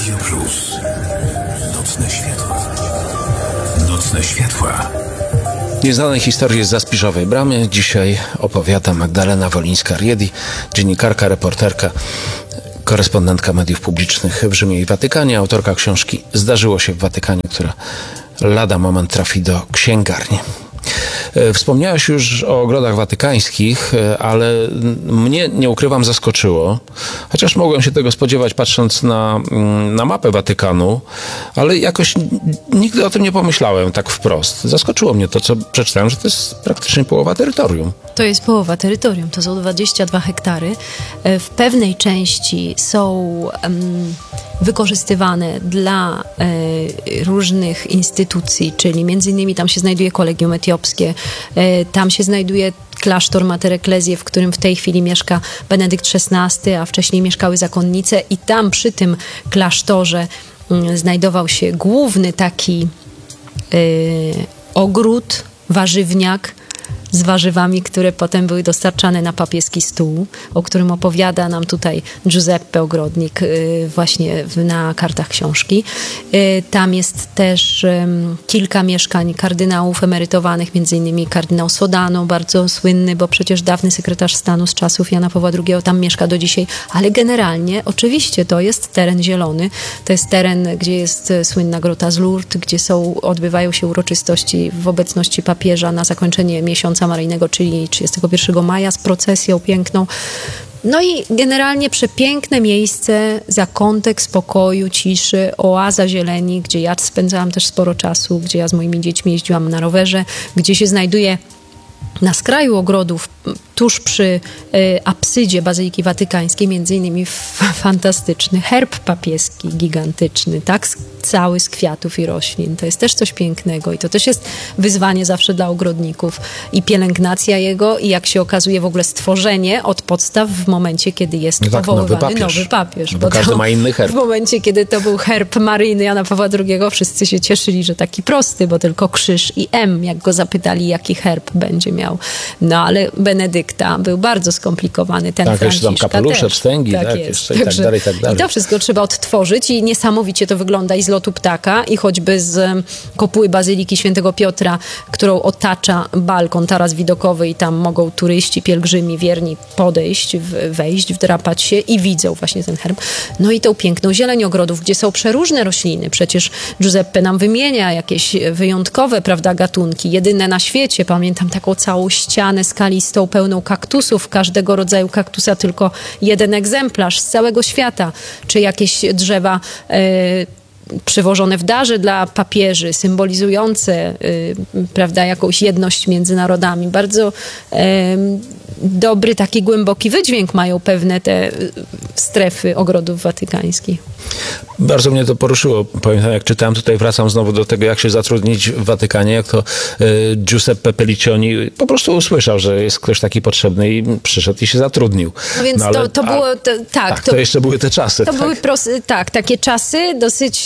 Radio Plus. Nocne światła. Nocne światła. Nieznane historie z Zaspiżowej Bramy. Dzisiaj opowiada Magdalena Wolińska-Riedi, dziennikarka, reporterka, korespondentka mediów publicznych w Rzymie i Watykanie, autorka książki Zdarzyło się w Watykanie, która lada moment trafi do księgarni. Wspomniałeś już o ogrodach watykańskich, ale mnie, nie ukrywam, zaskoczyło, chociaż mogłem się tego spodziewać patrząc na mapę Watykanu, ale jakoś nigdy o tym nie pomyślałem tak wprost. Zaskoczyło mnie to, co przeczytałem, że to jest praktycznie połowa terytorium. To jest połowa terytorium, to są 22 hektary. W pewnej części są wykorzystywane dla różnych instytucji, czyli między innymi tam się znajduje Kolegium Etiopskie, tam się znajduje klasztor Mater Ecclesiae, w którym w tej chwili mieszka Benedykt XVI, a wcześniej mieszkały zakonnice, i tam przy tym klasztorze znajdował się główny taki ogród, warzywniak z warzywami, które potem były dostarczane na papieski stół, o którym opowiada nam tutaj Giuseppe Ogrodnik właśnie na kartach książki. Tam jest też kilka mieszkań kardynałów emerytowanych, między innymi kardynał Sodano, bardzo słynny, bo przecież dawny sekretarz stanu z czasów Jana Pawła II tam mieszka do dzisiaj, ale generalnie oczywiście to jest teren zielony, to jest teren, gdzie jest słynna grota z Lourdes, gdzie odbywają się uroczystości w obecności papieża na zakończenie miesiąca maryjnego, czyli 31 maja z procesją piękną. No i generalnie przepiękne miejsce, zakątek spokoju, ciszy, oaza zieleni, gdzie ja spędzałam też sporo czasu, gdzie ja z moimi dziećmi jeździłam na rowerze, gdzie się znajduje na skraju ogrodów, tuż przy apsydzie Bazyliki Watykańskiej, między innymi fantastyczny herb papieski, gigantyczny, tak, cały z kwiatów i roślin. To jest też coś pięknego i to też jest wyzwanie zawsze dla ogrodników i pielęgnacja jego, i jak się okazuje w ogóle stworzenie od podstaw w momencie, kiedy jest powoływany nowy papież. Bo każdy ma inny herb. W momencie, kiedy to był herb maryjny Jana Pawła II, wszyscy się cieszyli, że taki prosty, bo tylko krzyż i M, jak go zapytali, jaki herb będzie miał. No ale Benedykta był bardzo skomplikowany, ten Franciszka jeszcze tam kapelusze, też. wstęgi, tak jeszcze i tak dalej, i tak dalej. I to wszystko trzeba odtworzyć i niesamowicie to wygląda i z lotu ptaka, i choćby z kopuły Bazyliki Świętego Piotra, którą otacza balkon, taras widokowy, i tam mogą turyści, pielgrzymi wierni podejść, wejść, wdrapać się i widzą właśnie ten herb. No i tą piękną zieleń ogrodów, gdzie są przeróżne rośliny. Przecież Giuseppe nam wymienia jakieś wyjątkowe, prawda, gatunki, jedyne na świecie. Pamiętam taką całą ścianę skalistą, pełną kaktusów, każdego rodzaju kaktusa tylko jeden egzemplarz z całego świata, czy jakieś drzewa przywożone w darze dla papieży, symbolizujące, prawda, jakąś jedność między narodami. Bardzo dobry, taki głęboki wydźwięk mają pewne te strefy ogrodów watykańskich. Bardzo mnie to poruszyło. Pamiętam, jak czytałem, tutaj wracam znowu do tego, jak się zatrudnić w Watykanie, jak to Giuseppe Pelliccioni po prostu usłyszał, że jest ktoś taki potrzebny i przyszedł i się zatrudnił. No więc ale, to było... to jeszcze były te czasy. To były takie czasy dosyć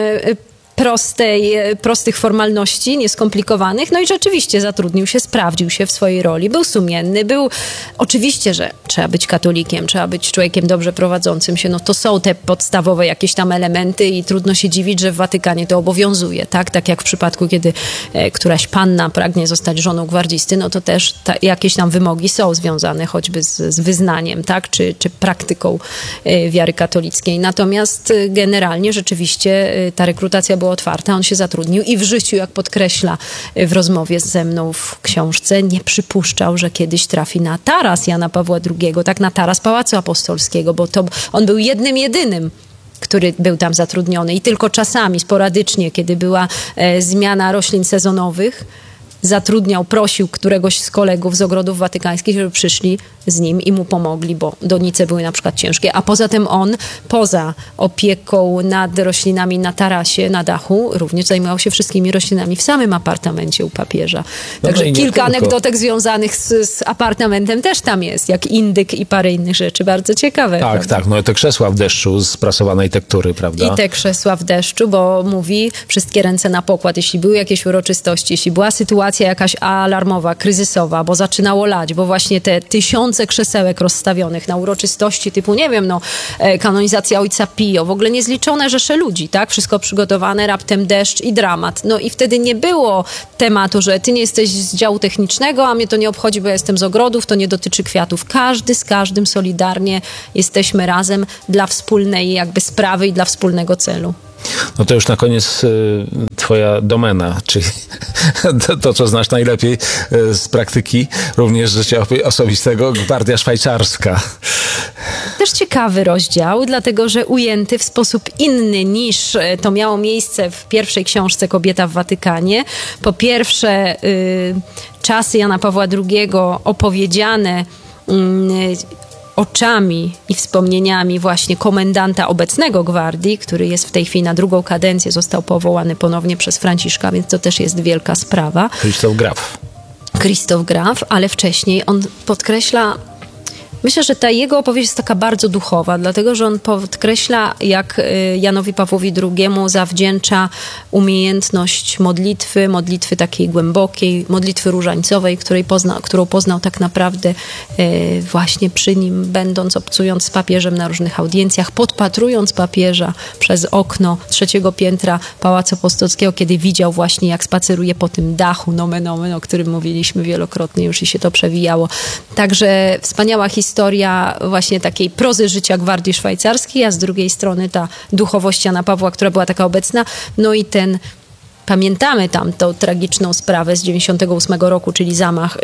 prostych formalności, nieskomplikowanych. No i rzeczywiście zatrudnił się, sprawdził się w swojej roli, był sumienny, oczywiście, że trzeba być katolikiem, trzeba być człowiekiem dobrze prowadzącym się, no to są te podstawowe jakieś tam elementy i trudno się dziwić, że w Watykanie to obowiązuje, tak jak w przypadku, kiedy któraś panna pragnie zostać żoną gwardzisty, no to też jakieś tam wymogi są związane choćby z wyznaniem, tak, czy praktyką wiary katolickiej. Natomiast generalnie rzeczywiście ta rekrutacja była otwarta, on się zatrudnił i w życiu, jak podkreśla w rozmowie ze mną w książce, nie przypuszczał, że kiedyś trafi na taras Jana Pawła II, tak, na taras Pałacu Apostolskiego, bo on był jedynym, który był tam zatrudniony, i tylko czasami, sporadycznie, kiedy była zmiana roślin sezonowych, zatrudniał, prosił któregoś z kolegów z ogrodów watykańskich, żeby przyszli z nim i mu pomogli, bo donice były na przykład ciężkie. A poza tym on, poza opieką nad roślinami na tarasie, na dachu, również zajmował się wszystkimi roślinami w samym apartamencie u papieża. Także kilka anegdotek związanych z apartamentem też tam jest, jak indyk i parę innych rzeczy. Bardzo ciekawe. Tak, prawda? Tak. No te krzesła w deszczu z prasowanej tektury, prawda? I te krzesła w deszczu, bo mówi, wszystkie ręce na pokład. Jeśli były jakieś uroczystości, jeśli była sytuacja sytuacja jakaś alarmowa, kryzysowa, bo zaczynało lać, bo właśnie te tysiące krzesełek rozstawionych na uroczystości typu, nie wiem, kanonizacja ojca Pio, w ogóle niezliczone rzesze ludzi, tak? Wszystko przygotowane, raptem deszcz i dramat. No i wtedy nie było tematu, że ty nie jesteś z działu technicznego, a mnie to nie obchodzi, bo ja jestem z ogrodów, to nie dotyczy kwiatów. Każdy z każdym solidarnie jesteśmy razem dla wspólnej jakby sprawy i dla wspólnego celu. No to już na koniec twoja domena, czyli to, co znasz najlepiej z praktyki, również życia osobistego, Gwardia Szwajcarska. Też ciekawy rozdział, dlatego że ujęty w sposób inny niż to miało miejsce w pierwszej książce Kobieta w Watykanie. Po pierwsze, czasy Jana Pawła II opowiedziane oczami i wspomnieniami właśnie komendanta obecnego Gwardii, który jest w tej chwili na drugą kadencję, został powołany ponownie przez Franciszka, więc to też jest wielka sprawa. Krzysztof Graf, ale wcześniej on podkreśla, myślę, że ta jego opowieść jest taka bardzo duchowa, dlatego że on podkreśla, jak Janowi Pawłowi II zawdzięcza umiejętność modlitwy takiej głębokiej, modlitwy różańcowej, którą poznał tak naprawdę właśnie przy nim, będąc, obcując z papieżem na różnych audiencjach, podpatrując papieża przez okno 3. piętra Pałacu Apostolskiego, kiedy widział właśnie, jak spaceruje po tym dachu, nomen omen, o którym mówiliśmy wielokrotnie już i się to przewijało. Także wspaniała historia właśnie takiej prozy życia Gwardii Szwajcarskiej, a z drugiej strony ta duchowość Jana Pawła, która była taka obecna, no i pamiętamy tam tą tragiczną sprawę z 98 roku, czyli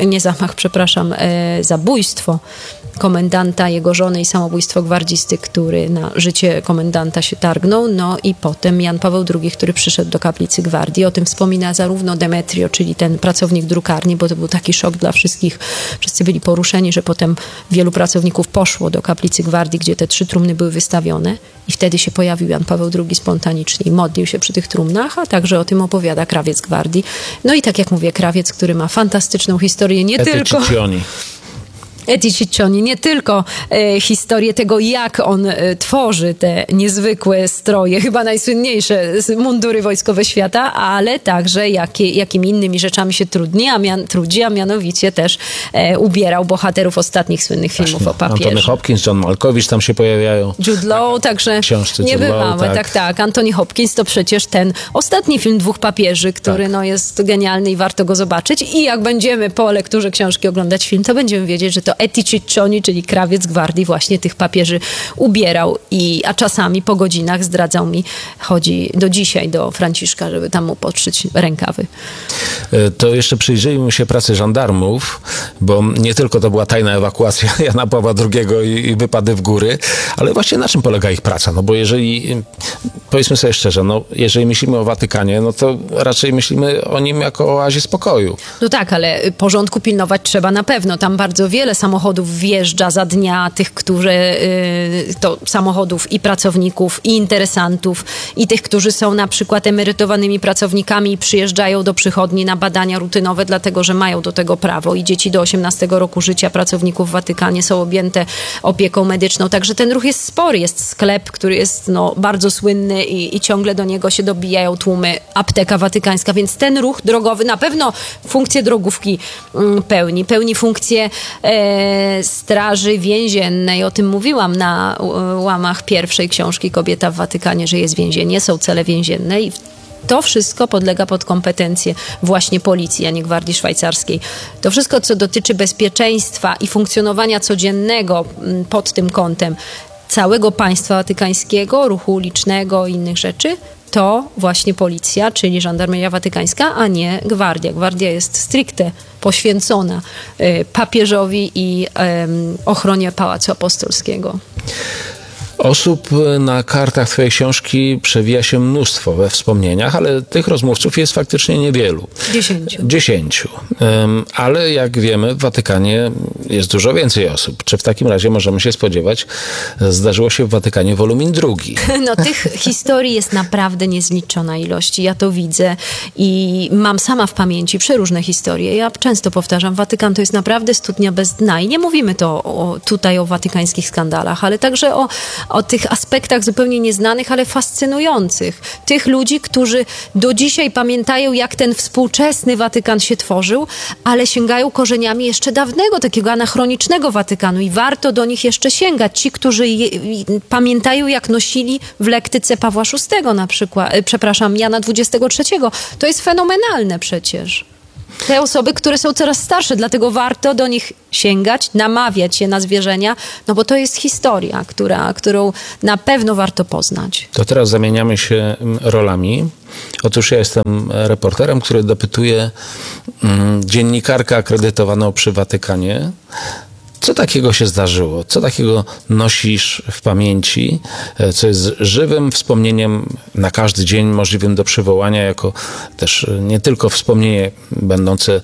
zabójstwo komendanta, jego żony i samobójstwo gwardzisty, który na życie komendanta się targnął. No i potem Jan Paweł II, który przyszedł do kaplicy Gwardii. O tym wspomina zarówno Demetrio, czyli ten pracownik drukarni, bo to był taki szok dla wszystkich. Wszyscy byli poruszeni, że potem wielu pracowników poszło do kaplicy Gwardii, gdzie te 3 trumny były wystawione. I wtedy się pojawił Jan Paweł II spontanicznie i modlił się przy tych trumnach, a także o tym opowiada krawiec Gwardii. No i tak jak mówię, krawiec, który ma fantastyczną historię, nie tylko historię tego, jak on tworzy te niezwykłe stroje, chyba najsłynniejsze mundury wojskowe świata, ale także jakimi innymi rzeczami się trudzi, a mianowicie też ubierał bohaterów ostatnich słynnych filmów o papieżu. Antony Hopkins, John Malkovich tam się pojawiają. Jude Law, także niebywałe. Tak. Anthony Hopkins to przecież ten ostatni film 2 papieży, który jest genialny i warto go zobaczyć. I jak będziemy po lekturze książki oglądać film, to będziemy wiedzieć, że to Eti Ciccioni, czyli krawiec Gwardii, właśnie tych papieży ubierał, a czasami po godzinach, zdradzał mi, chodzi do dzisiaj do Franciszka, żeby tam mu podszyć rękawy. To jeszcze przyjrzyjmy się pracy żandarmów, bo nie tylko to była tajna ewakuacja Jana Pawła II i wypady w góry, ale właśnie na czym polega ich praca? No bo jeżeli, powiedzmy sobie szczerze, jeżeli myślimy o Watykanie, no to raczej myślimy o nim jako o oazie spokoju. No tak, ale porządku pilnować trzeba na pewno. Tam bardzo wiele samochodów wjeżdża za dnia, tych, którzy to samochodów i pracowników, i interesantów, i tych, którzy są na przykład emerytowanymi pracownikami i przyjeżdżają do przychodni na badania rutynowe, dlatego że mają do tego prawo i dzieci do 18 roku życia pracowników w Watykanie są objęte opieką medyczną. Także ten ruch jest spory. Jest sklep, który jest bardzo słynny i ciągle do niego się dobijają tłumy, apteka watykańska, więc ten ruch drogowy na pewno funkcję drogówki pełni funkcję straży więziennej. O tym mówiłam na łamach pierwszej książki Kobieta w Watykanie, że jest więzienie, są cele więzienne i to wszystko podlega pod kompetencje właśnie policji, a nie Gwardii Szwajcarskiej. To wszystko, co dotyczy bezpieczeństwa i funkcjonowania codziennego pod tym kątem całego państwa watykańskiego, ruchu ulicznego i innych rzeczy, to właśnie policja, czyli Żandarmeria Watykańska, a nie Gwardia. Gwardia jest stricte poświęcona papieżowi i ochronie Pałacu Apostolskiego. Osób na kartach twojej książki przewija się mnóstwo we wspomnieniach, ale tych rozmówców jest faktycznie niewielu. 10. Ale jak wiemy, w Watykanie jest dużo więcej osób. Czy w takim razie możemy się spodziewać, zdarzyło się w Watykanie wolumin 2? No tych historii jest naprawdę niezliczona ilość. Ja to widzę i mam sama w pamięci przeróżne historie. Ja często powtarzam, Watykan to jest naprawdę studnia bez dna i nie mówimy tutaj o watykańskich skandalach, ale także o tych aspektach zupełnie nieznanych, ale fascynujących. Tych ludzi, którzy do dzisiaj pamiętają, jak ten współczesny Watykan się tworzył, ale sięgają korzeniami jeszcze dawnego, takiego anachronicznego Watykanu i warto do nich jeszcze sięgać. Ci, którzy pamiętają, jak nosili w lektyce Pawła VI na przykład, Jana XXIII. To jest fenomenalne przecież. Te osoby, które są coraz starsze, dlatego warto do nich sięgać, namawiać je na zwierzenia, no bo to jest historia, którą na pewno warto poznać. To teraz zamieniamy się rolami. Otóż ja jestem reporterem, który dopytuje dziennikarkę akredytowaną przy Watykanie. Co takiego się zdarzyło? Co takiego nosisz w pamięci, co jest żywym wspomnieniem na każdy dzień, możliwym do przywołania, jako też nie tylko wspomnienie będące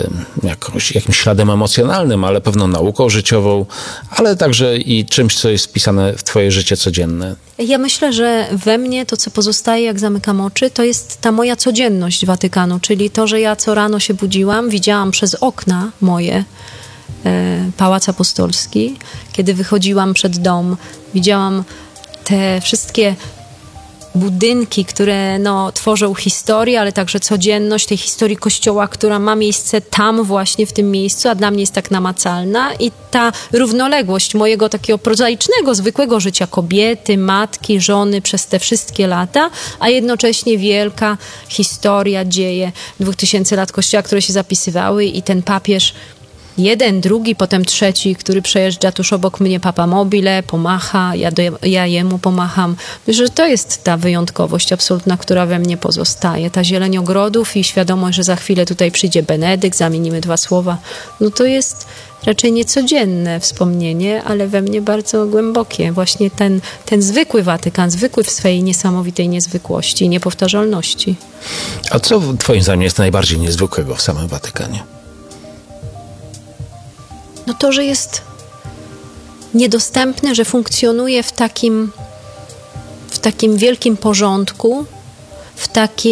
jakimś śladem emocjonalnym, ale pewną nauką życiową, ale także i czymś, co jest wpisane w twoje życie codzienne? Ja myślę, że we mnie to, co pozostaje, jak zamykam oczy, to jest ta moja codzienność Watykanu, czyli to, że ja co rano się budziłam, widziałam przez okna moje Pałac Apostolski. Kiedy wychodziłam przed dom, widziałam te wszystkie budynki, które tworzą historię, ale także codzienność tej historii Kościoła, która ma miejsce tam właśnie, w tym miejscu, a dla mnie jest tak namacalna i ta równoległość mojego takiego prozaicznego, zwykłego życia kobiety, matki, żony przez te wszystkie lata, a jednocześnie wielka historia, dzieje 2000 lat Kościoła, które się zapisywały i ten papież jeden, drugi, potem trzeci, który przejeżdża tuż obok mnie, Papa Mobile, pomacha, ja jemu pomacham. Że to jest ta wyjątkowość absolutna, która we mnie pozostaje. Ta zieleń ogrodów i świadomość, że za chwilę tutaj przyjdzie Benedykt, zamienimy 2 słowa. To jest raczej niecodzienne wspomnienie, ale we mnie bardzo głębokie. Właśnie ten zwykły Watykan, zwykły w swej niesamowitej niezwykłości i niepowtarzalności. A co twoim zdaniem jest najbardziej niezwykłego w samym Watykanie? To, że jest niedostępny, że funkcjonuje w takim wielkim porządku, w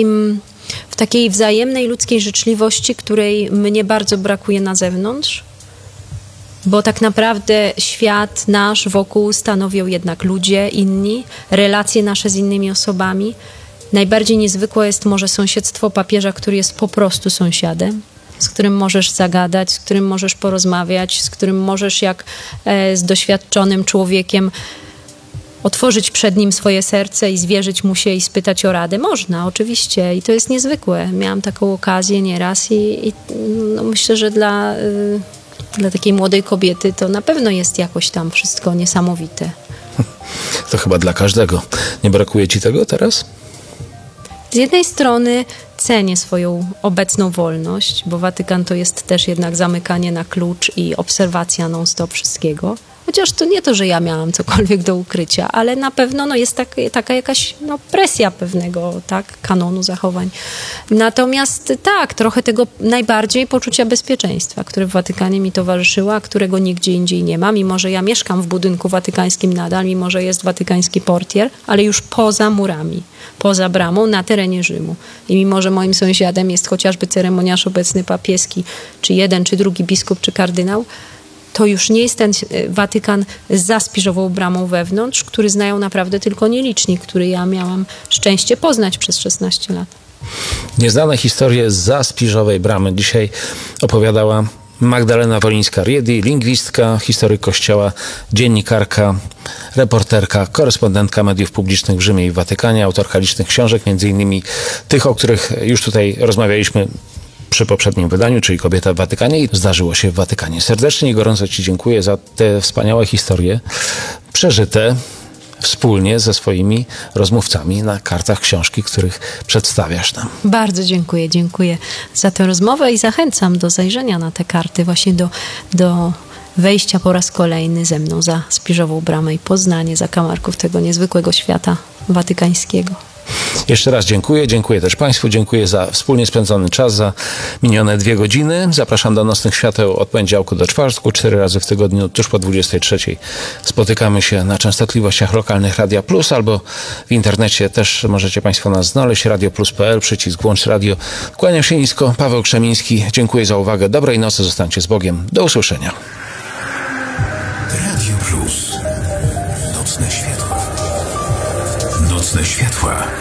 takiej wzajemnej ludzkiej życzliwości, której mnie bardzo brakuje na zewnątrz, bo tak naprawdę świat nasz wokół stanowią jednak ludzie inni, relacje nasze z innymi osobami. Najbardziej niezwykłe jest może sąsiedztwo papieża, który jest po prostu sąsiadem, z którym możesz zagadać, z którym możesz porozmawiać, z którym możesz jak z doświadczonym człowiekiem otworzyć przed nim swoje serce i zwierzyć mu się i spytać o radę. Można, oczywiście. I to jest niezwykłe. Miałam taką okazję nieraz i myślę, że dla takiej młodej kobiety to na pewno jest jakoś tam wszystko niesamowite. To chyba dla każdego. Nie brakuje ci tego teraz? Z jednej strony cenię swoją obecną wolność, bo Watykan to jest też jednak zamykanie na klucz i obserwacja non-stop wszystkiego. Chociaż to nie to, że ja miałam cokolwiek do ukrycia, ale na pewno jest taka jakaś presja pewnego kanonu zachowań. Natomiast trochę tego najbardziej poczucia bezpieczeństwa, które w Watykanie mi towarzyszyło, a którego nigdzie indziej nie ma, mimo że ja mieszkam w budynku watykańskim nadal, mimo że jest watykański portier, ale już poza murami, poza bramą, na terenie Rzymu. I mimo że moim sąsiadem jest chociażby ceremoniarz obecny papieski, czy jeden, czy drugi biskup, czy kardynał, to już nie jest ten Watykan za Spiżową bramą wewnątrz, który znają naprawdę tylko nieliczni, który ja miałam szczęście poznać przez 16 lat. Nieznane historie za Spiżowej bramy dzisiaj opowiadała Magdalena Wolińska-Riedi, lingwistka, historyk Kościoła, dziennikarka, reporterka, korespondentka mediów publicznych w Rzymie i w Watykanie, autorka licznych książek, między innymi tych, o których już tutaj rozmawialiśmy przy poprzednim wydaniu, czyli Kobieta w Watykanie, i zdarzyło się w Watykanie. Serdecznie i gorąco ci dziękuję za te wspaniałe historie przeżyte wspólnie ze swoimi rozmówcami na kartach książki, których przedstawiasz nam. Bardzo dziękuję za tę rozmowę i zachęcam do zajrzenia na te karty, właśnie do wejścia po raz kolejny ze mną za Spiżową bramę i poznanie zakamarków tego niezwykłego świata watykańskiego. Jeszcze raz dziękuję też Państwu, dziękuję za wspólnie spędzony czas, za minione 2 godziny. Zapraszam do Nocnych Świateł od poniedziałku do czwartku, 4 razy w tygodniu, tuż po 23. Spotykamy się na częstotliwościach lokalnych Radia Plus, albo w internecie też możecie Państwo nas znaleźć, radioplus.pl, przycisk Włącz Radio. Kłaniam się nisko, Paweł Krzemiński, dziękuję za uwagę, dobrej nocy, zostańcie z Bogiem, do usłyszenia. Radio Plus. Nocne Światła. Nocne światła.